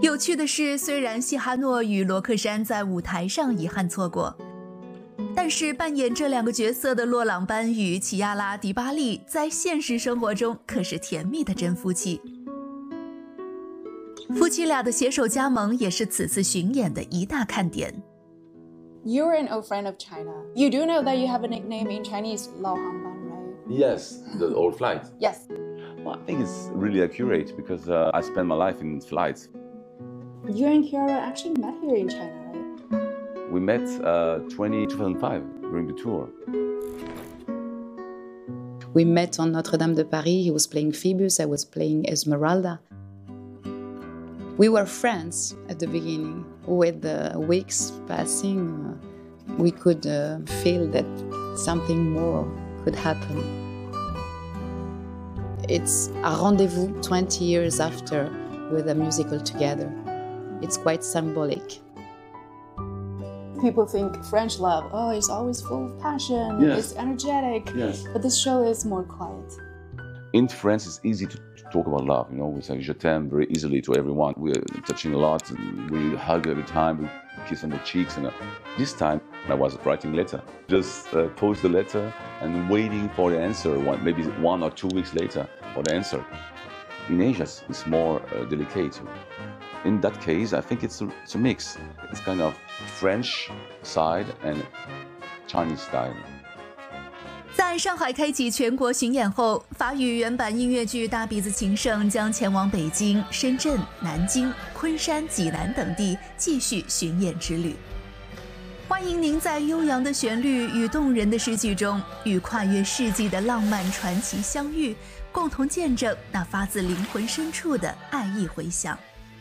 有趣的是，虽然西哈诺与罗克珊在舞台上遗憾错过，但是扮演这两个角色的洛朗班与齐亚拉·迪巴利在现实生活中可是甜蜜的真夫妻。夫妻俩的携手加盟也是此次巡演的一大看点。 You're an old friend of China. You do know that you have a nickname in Chinese, Lao Hangban, right? Yes, the old flight. Yes. Well, I think it's really accurate because I spent my life in flights. You and Kiara actually met here in China, right? We met 2005 during the tour. We met on Notre-Dame de Paris. He was playing Phoebus, I was playing Esmeralda. We were friends at the beginning. With the weeks passing, we could feel that something more could happen. It's a rendezvous 20 years after with a musical together. It's quite symbolic. People think French love, oh, it's always full of passion, Yes. it's energetic. Yes. But this show is more quiet. In France, it's easy to talk about love. You know, we say "je t'aime" very easily to everyone. We're touching a lot. We hug every time. We kiss on the cheeks. And this time, I was writing letter. Just post the letter and waiting for the answer. Maybe 1 or 2 weeks later for the answer. In Asia, it's more delicate. In that case, I think it's a mix. It's kind of French side and Chinese style. 在上海开启全国巡演后，法语原版音乐剧《大鼻子情圣》将前往北京、深圳、南京、昆山、济南等地继续巡演之旅。欢迎您在悠扬的旋律与动人的诗句中，与跨越世纪的浪漫传奇相遇，共同见证那发自灵魂深处的爱意回响。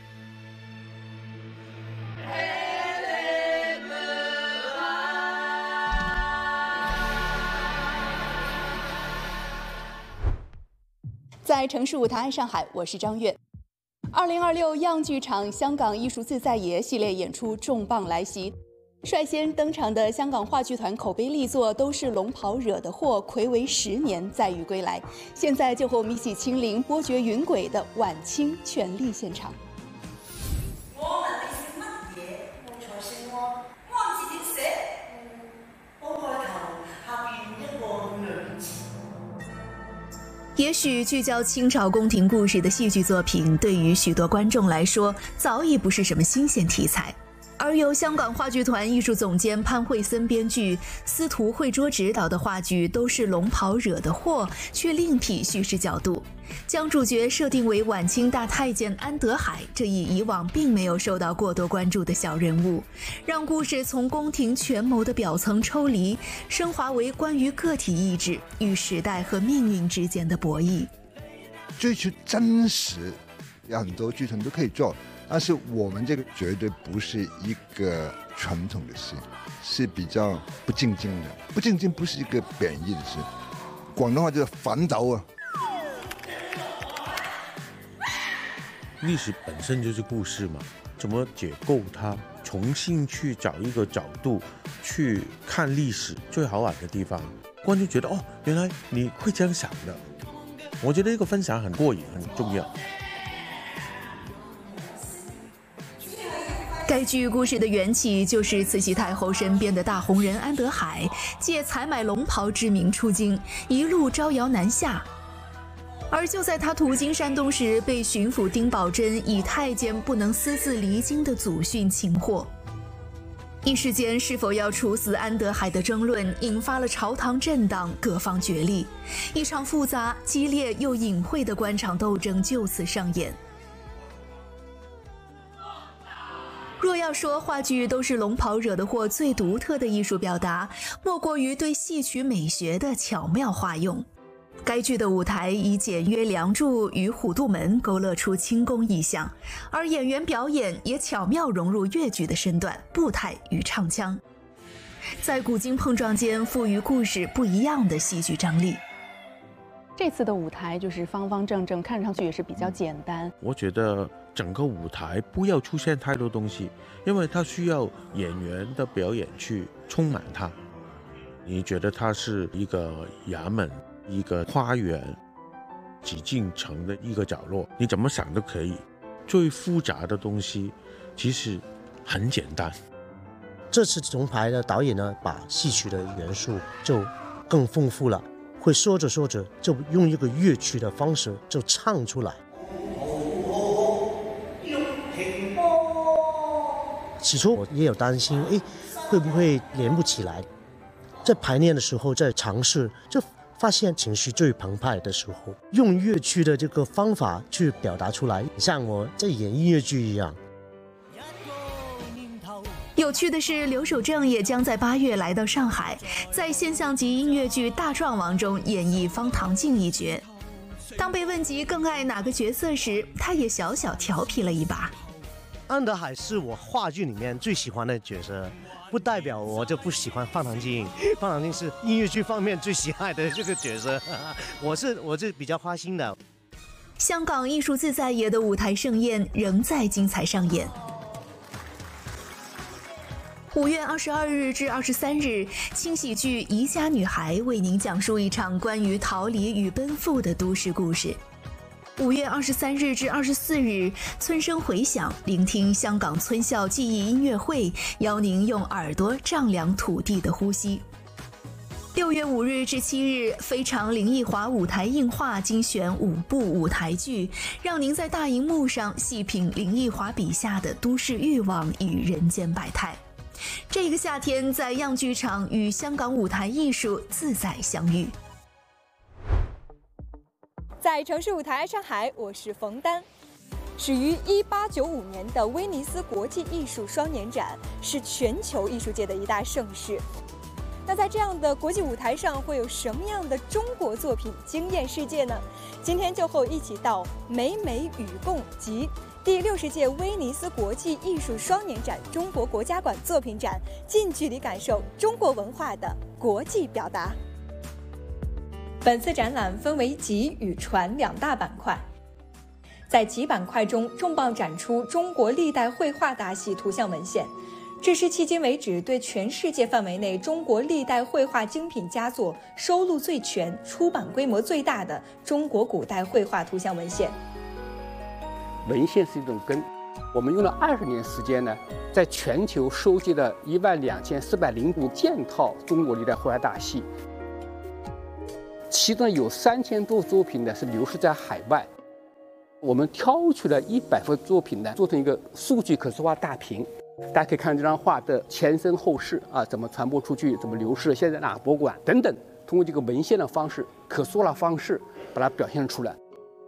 在城市舞台上海，我是张悦。2026样剧场香港艺术自在也系列演出重磅来袭，率先登场的香港话剧团口碑力作《都是龙袍惹的祸》，睽违10年再遇归来。现在就和我们一起亲临波谲云诡的晚清权力现场。 我問你寫乜嘢？冇財性喎，我唔知點寫。我開頭下邊一個兩字。 也许聚焦清朝宫廷故事的戏剧作品，对于许多观众来说，早已不是什么新鲜题材。而由香港话剧团艺术总监潘惠森编剧、司徒慧卓执导的话剧《都是龙袍惹的祸》，却另辟叙事角度，将主角设定为晚清大太监安德海这一以往并没有受到过多关注的小人物，让故事从宫廷权谋的表层抽离，升华为关于个体意志与时代和命运之间的博弈。 追求真实，很多剧团都可以做。但是我们这个绝对不是一个传统的戏，是比较不正经的。不正经不是一个贬义的事，广东话就是反斗啊。 历史本身就是故事嘛，怎么解构它，重新去找一个角度去看历史最好玩的地方，观众觉得哦，原来你会这样想的。我觉得这个分享很过瘾，很重要。 该剧故事的缘起就是慈禧太后身边的大红人安德海，借采买龙袍之名出京，一路招摇南下。而就在他途经山东时，被巡抚丁宝桢以太监不能私自离京的祖训擒获。一时间，是否要处死安德海的争论引发了朝堂震荡，各方角力，一场复杂、激烈又隐晦的官场斗争就此上演。若要说话剧都是龙袍惹的祸最独特的艺术表达，莫过于对戏曲美学的巧妙化用。该剧的舞台以简约梁柱与虎度门勾勒出清宫意象，而演员表演也巧妙融入越剧的身段、步态与唱腔，在古今碰撞间赋予故事不一样的戏剧张力。 这次的舞台就是方方正正，看上去也是比较简单。 我觉得整个舞台不要出现太多东西，因为它需要演员的表演去充满它。你觉得它是一个衙门、一个花园、几进城的一个角落，你怎么想都可以。 最复杂的东西其实很简单。 这次铜牌的导演呢，把戏曲的元素就更丰富了，会说着说着就用一个乐曲的方式就唱出来。起初我也有担心，会不会连不起来？在排练的时候，在尝试，就发现情绪最澎湃的时候，用乐曲的这个方法去表达出来，像我在演音乐剧一样。 有趣的是，刘守正也将在8月来到上海，在现象级音乐剧《大壮王》中演绎方唐镜一角。当被问及更爱哪个角色时，他也小小调皮了一把。 安德海是我话剧里面最喜欢的角色，不代表我就不喜欢方唐镜。方唐镜是音乐剧方面最喜爱的这个角色，我是比较花心的。 香港艺术自在爷的舞台盛宴仍在精彩上演。5月22日至23日，轻喜剧《宜家女孩》为您讲述一场关于逃离与奔赴的都市故事。5月23日至24日，村声回响，聆听香港村校记忆音乐会，邀您用耳朵丈量土地的呼吸。6月5日至7日，非常林奕华舞台映画精选5部舞台剧，让您在大荧幕上细品林奕华笔下的都市欲望与人间百态。这个夏天，在样剧场与香港舞台艺术自在相遇。 在城市舞台上海，我是冯丹。始于1895年的威尼斯国际艺术双年展是全球艺术界的一大盛事。那在这样的国际舞台上，会有什么样的中国作品惊艳世界呢？今天就和我一起到美美与共及第60届威尼斯国际艺术双年展中国国家馆作品展，近距离感受中国文化的国际表达。本次展览分为集与传2大板块，在集板块中重磅展出中国历代绘画大系图像文献，这是迄今为止对全世界范围内中国历代绘画精品佳作收录最全、出版规模最大的中国古代绘画图像文献。 文献是一种根，我们用了20年时间呢，在全球收集了12405件套中国历代绘画大系，其中有3000多作品呢是流失在海外。我们挑取了100幅作品呢，做成一个数据可视化大屏，大家可以看这张画的前身后事啊，怎么传播出去，怎么流失，现在哪个博物馆等等，通过这个文献的方式、可视化的方式把它表现出来。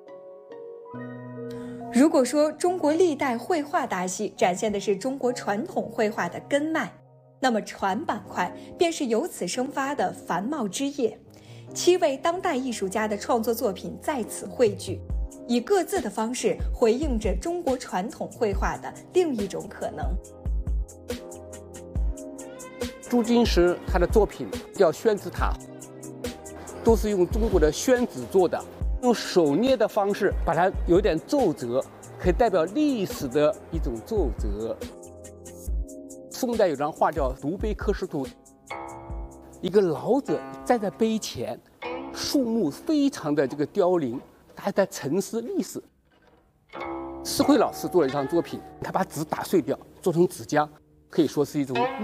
如果说中国历代绘画大系展现的是中国传统绘画的根脉，那么传板块便是由此生发的繁茂枝叶。7位当代艺术家的创作作品在此汇聚，以各自的方式回应着中国传统绘画的另一种可能。 朱金石他的作品叫宣纸塔，都是用中国的宣纸做的，用手捏的方式把它有点皱褶，可以代表历史的一种皱褶。宋代有张画叫《独碑刻石图》，一个老者站在碑前，树木非常的这个凋零，他还在沉思历史。施辉老师做了一张作品，他把纸打碎掉，做成纸浆，可以说是一种